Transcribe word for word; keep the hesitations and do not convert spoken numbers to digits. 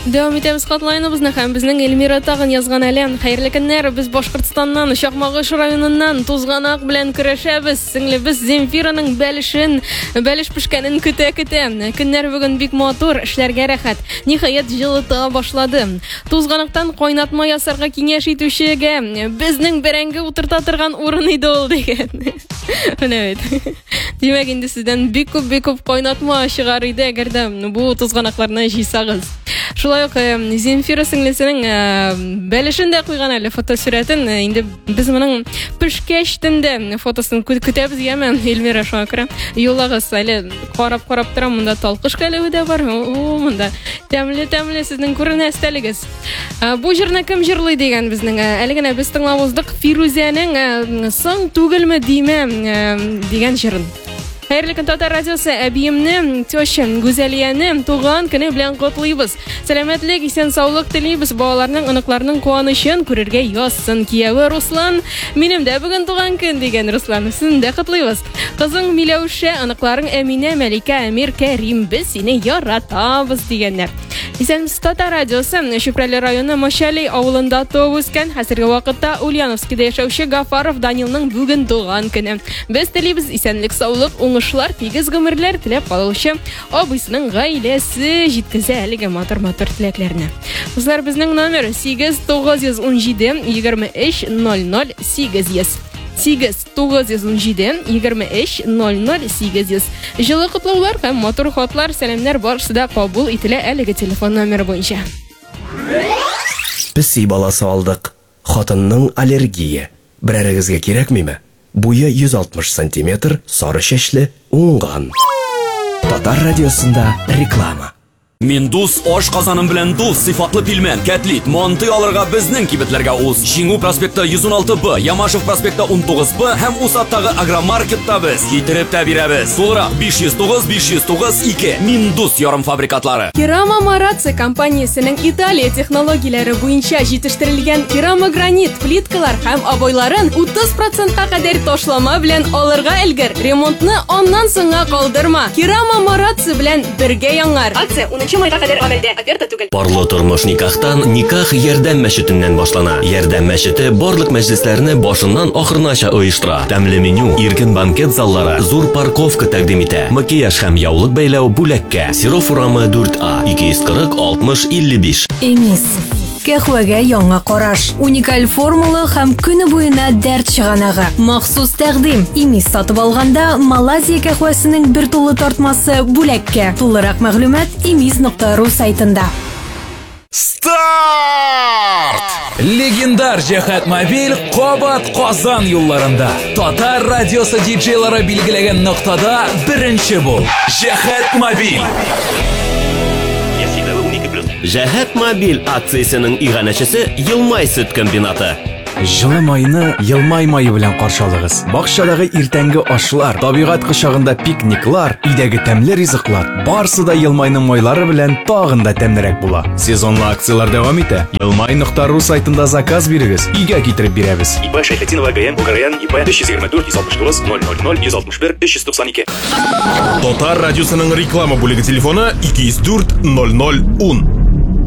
Дәвам итәбез катлайныбызны һәм безнең Эльмира тагын язган әлем. Хәерле көннәр, без Башкортстаннан, Чакмагыш районыннан тузганак белән көрәшәбез. Сеңлебез Земфираның бәлешен, бәлеш пешкәнен көтә-көтә. Көннәр бүген бик матур, эшләргә рәхәт. Ниһаять җылыта башлады. Тузганактан кайнатма ясарга киңәш итүчегә безнең бәрәңге утырта торган урын иде ул дигән. Менә бит. Димәк инде сездән бик күп бик күп кайнатма чыгар иде, әгәр дә бу тузганакларны җыйсагыз. Шулай ук Земфира сеңлесенең бәлешен дә куйган әле фотосурәтен. Инде без моның пешкәч тендә фотосын көтәбез яме, Эльмира шуңа күрә. Юллагыз әле карап-карап торам, монда талкыш кәләве дә бар. О, монда тәмле-тәмле сезнең күренә стәлегез. Бу җырны кем җырлый дигән безнең әле генә без тыңлап уздык Фирузәнең соң түгелме димә дигән җырын. Хәерле көн Татар радиосы, әбиемне, тёшем, Гүзәлияне туган көне белән котлыйбыз. Сәламәтлек, исән саулык телибез, балаларның, оныкларның куанычын күрергә язсын. Кияве Руслан, минем дә бүген туган көн дигән Руслан, син дә котлыйбыз. Кызың Миләүшә, оныкларың Әминә, Мәликә, Әмир, Кәрим, без сине яратабыз дигәннәр. Исән Татар радиосы, Шөпрәле районы Машәли авылында туып үскән, хәзерге вакытта Ульяновскида яшәүче Гафаров Данилның бүген туган көне. Без телибез исәнлек, саулык, уңышлар, тигез гомерләр теләп калучы абыйсының гаиләсе җиткезә әлеге матур-матур теләкләрне. Кызлар, безнең номер сигез тугыз йөз ун җиде егерме өч ноль ноль сигез йөз. сигез тугыз йөз ун җиде егерме өч ноль ноль сигез йөз. Җылы котлаулар һәм матур хатлар, сәламнәр барысы да кабул ителә әлеге телефон номеры буенча. Песи баласы алдык. Хатынның аллергия. Берәрегезгә кирәкмиме? Буе йөз алтмыш сантиметр, сары чәчле, уңган. Татар радиосында реклама. Мин дус аш казаным белән дус сыйфатлы пилмән, кәтлит, манты алырга безнең кибетләргә уз. Җиңү проспекты йөз ун алты Б, Ямашев проспекты ун тугыз Б һәм Усаттагы агромаркетта без китереп тә бирәбез. Тулырак биш йөз тугыз биш йөз тугыз ике. Мин дус ярым фабрикатлары. Керама Мараци компаниясенең Италия технологияләре буенча җитештерелгән керамогранит плиткалар һәм абойларын утыз процентка кадәр ташлама белән алырга өлгер. Ремонтны аннан соңга калдырма. Керама Мараци белән бергә яңар. Акция унынчы майга кадәр гамәлдә. Оферта түгел. Парлы тормыш никахтан никах ярдәм мәчетеннән башлана. Ярдәм мәчете барлык мәҗлесләрне башыннан ахырынача оештыра. Тәмле меню, иркен банкет заллары, зур парковка тәкъдим итә. Макияж һәм яулык бәйләү бүләккә. Сироп урамы дүрт А, ике йөз кырык алтмыш илле биш. Эмис. Кәхвәгә яңа караш. Уникаль формула һәм көне буена дәрт чыганагы. Махсус тәкъдим. Эмис сатып алганда Малайзия кәхвәсенең бер тулы тартмасы бүләккә. Тулырак мәгълүмат эмис нокта ру сайтында. Старт! Легендар Җәһәт мобиль Кабат Казан юлларында. Татар радиосы диджейлары билгеләгән ноктада беренче бул. Җәһәт мобиль. Җәһәт мобиль акциясенең иганәчесе Елмай сөт комбинаты. Җылы майны Елмай майы белән каршалыгыз. Бакчадагы иртәнге ашлар, табигать кочагында пикниклар, өйдәге тәмле ризыклар, барысы да Елмайның майлары белән тагын да тәмлерәк була. Сезонлы акциялар дәвам итә. Елмай нокта ру сайтында заказ бирегез, өйгә китереп бирәбез. ИП Шәйхетдинова ГМ Бугараян ИП өч йөз егерме дүрт йөз алтмыш тугыз ноль ноль ноль йөз алтмыш бер өч йөз туксан ике. Татар радиосының реклама бүлеге телефоны ике йөз дүрт ноль ноль ун.